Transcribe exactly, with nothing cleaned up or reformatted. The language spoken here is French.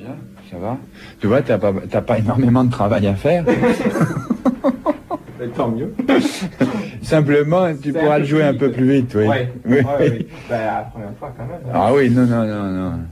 Bien, ça va. Tu vois, t'as pas, t'as pas énormément de travail à faire. Mais tant mieux. Simplement, tu C'est pourras un le peu jouer plus un peu vite. plus vite, oui. Ouais, oui. ouais, ouais, oui. Ben, la première fois quand même. hein. Ah oui, non, non, non, non.